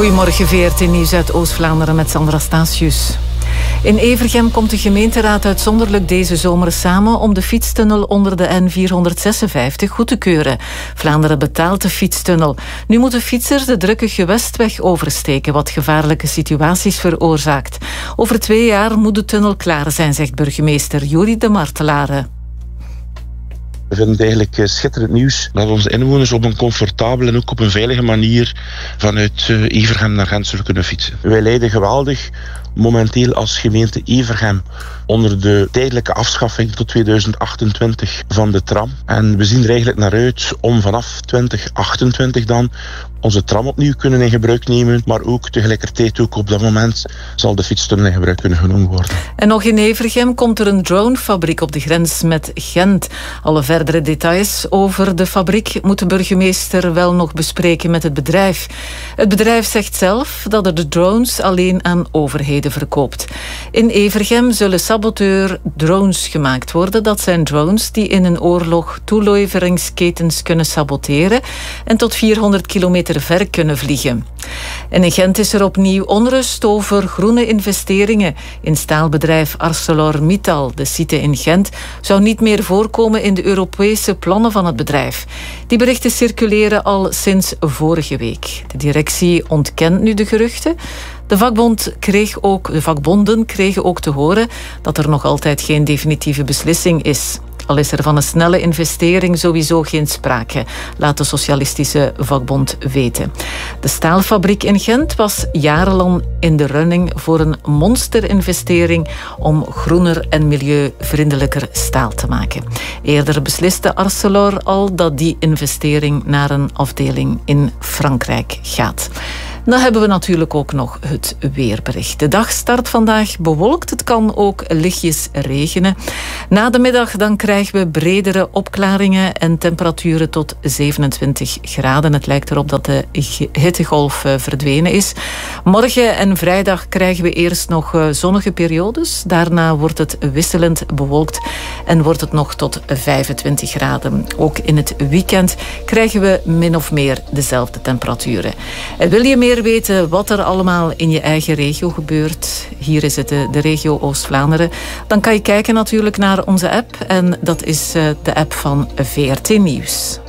Goedemorgen, VRT Nieuws uit Oost-Vlaanderen met Sandra Statius. In Evergem komt de gemeenteraad uitzonderlijk deze zomer samen om de fietstunnel onder de N456 goed te keuren. Vlaanderen betaalt de fietstunnel. Nu moeten fietsers de drukke Gewestweg oversteken, wat gevaarlijke situaties veroorzaakt. Over 2 jaar moet de tunnel klaar zijn, zegt burgemeester Juri de Martelare. We vinden het eigenlijk schitterend nieuws dat onze inwoners op een comfortabele en ook op een veilige manier vanuit Evergem naar Gent zullen kunnen fietsen. Wij lijden geweldig momenteel als gemeente Evergem onder de tijdelijke afschaffing tot 2028 van de tram. En we zien er eigenlijk naar uit om vanaf 2028 dan onze tram opnieuw kunnen in gebruik nemen, maar ook tegelijkertijd ook op dat moment zal de fietstunnel in gebruik kunnen genomen worden. En nog in Evergem komt er een dronefabriek op de grens met Gent. Alle verdere details over de fabriek moet de burgemeester wel nog bespreken met het bedrijf. Het bedrijf zegt zelf dat het de drones alleen aan overheden verkoopt. In Evergem zullen saboteur-drones gemaakt worden. Dat zijn drones die in een oorlog toeleveringsketens kunnen saboteren en tot 400 kilometer ver kunnen vliegen. En in Gent is er opnieuw onrust over groene investeringen. In staalbedrijf ArcelorMittal, de site in Gent, zou niet meer voorkomen in de Europese plannen van het bedrijf. Die berichten circuleren al sinds vorige week. De directie ontkent nu de geruchten. De vakbonden kregen ook te horen dat er nog altijd geen definitieve beslissing is. Al is er van een snelle investering sowieso geen sprake, laat de Socialistische Vakbond weten. De staalfabriek in Gent was jarenlang in de running voor een monsterinvestering om groener en milieuvriendelijker staal te maken. Eerder besliste Arcelor al dat die investering naar een afdeling in Frankrijk gaat. Dan hebben we natuurlijk ook nog het weerbericht. De dag start vandaag bewolkt. Het kan ook lichtjes regenen. Na de middag dan krijgen we bredere opklaringen en temperaturen tot 27 graden. Het lijkt erop dat de hittegolf verdwenen is. Morgen en vrijdag krijgen we eerst nog zonnige periodes. Daarna wordt het wisselend bewolkt en wordt het nog tot 25 graden. Ook in het weekend krijgen we min of meer dezelfde temperaturen. En wil je meer weten wat er allemaal in je eigen regio gebeurt? Hier is het de regio Oost-Vlaanderen. Dan kan je kijken natuurlijk naar onze app. En dat is de app van VRT Nieuws.